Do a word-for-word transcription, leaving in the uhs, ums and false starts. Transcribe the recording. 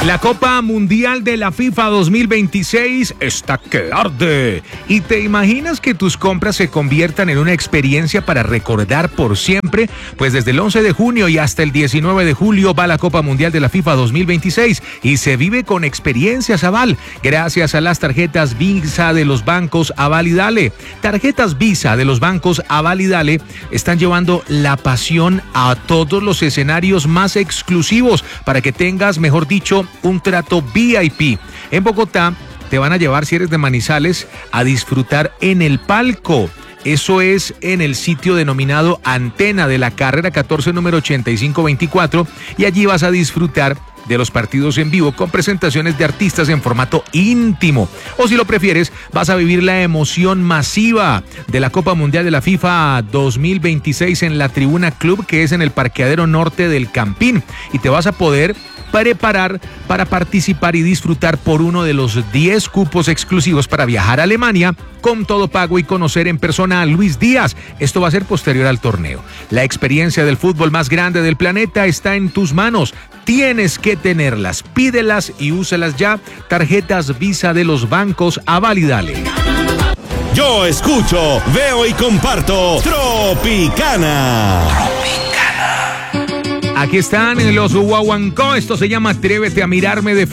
La Copa Mundial de la FIFA dos mil veintiséis está que arde. ¿Y te imaginas que tus compras se conviertan en una experiencia para recordar por siempre? Pues desde el once de junio y hasta el diecinueve de julio va la Copa Mundial de la FIFA dos mil veintiséis y se vive con experiencias Aval, gracias a las tarjetas Visa de los bancos Aval y Dale. Tarjetas Visa de los bancos Aval y Dale están llevando la pasión a todos los escenarios más exclusivos para que tengas, mejor dicho, un trato V I P. En Bogotá te van a llevar, si eres de Manizales, a disfrutar en el palco. Eso es en el sitio denominado Antena de la carrera catorce, número ochenta y cinco veinticuatro, y allí vas a disfrutar de los partidos en vivo con presentaciones de artistas en formato íntimo. O si lo prefieres, vas a vivir la emoción masiva de la Copa Mundial de la FIFA dos mil veintiséis en la Tribuna Club, que es en el parqueadero norte del Campín, y te vas a poder preparar para participar y disfrutar por uno de los diez cupos exclusivos para viajar a Alemania con todo pago y conocer en persona a Luis Díaz. Esto va a ser posterior al torneo. La experiencia del fútbol más grande del planeta está en tus manos. Tienes que tenerlas, pídelas y úsalas ya. Tarjetas Visa de los bancos Aval y Dale. Yo escucho, veo y comparto Tropicana. Aquí están los Guaguancó. Esto se llama Atrévete a mirarme de frente.